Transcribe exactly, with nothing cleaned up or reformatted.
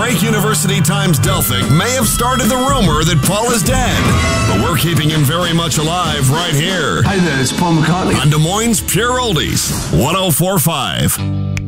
Drake University Times Delphic may have started the rumor that Paul is dead, but we're keeping him very much alive right here. Hi there, it's Paul McCartney. On Des Moines Pure Oldies, one oh four point five.